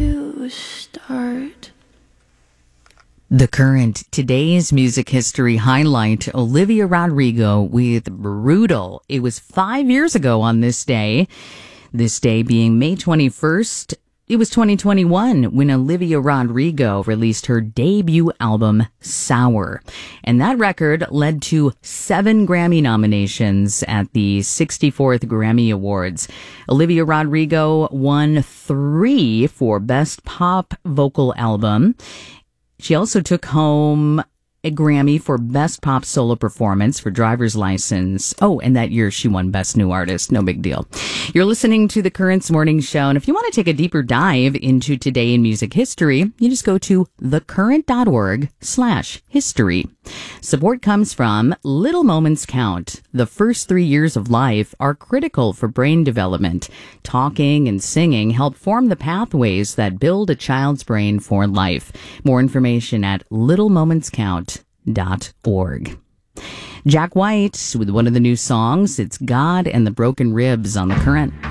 to start. The Current, today's music history highlight, Olivia Rodrigo with Brutal. It was 5 years ago on this day being May 21st. It was 2021 when Olivia Rodrigo released her debut album, Sour. And that record led to 7 Grammy nominations at the 64th Grammy Awards. Olivia Rodrigo won 3 for Best Pop Vocal Album. She also took home a Grammy for Best Pop Solo Performance for Driver's License. Oh, and that year she won Best New Artist. No big deal. You're listening to The Current's Morning Show, and if you want to take a deeper dive into today in music history, you just go to thecurrent.org/history. Support comes from Little Moments Count. The first 3 years of life are critical for brain development. Talking and singing help form the pathways that build a child's brain for life. More information at littlemomentscount.org. Jack White with one of the new songs. It's God and the Broken Ribs on The Current.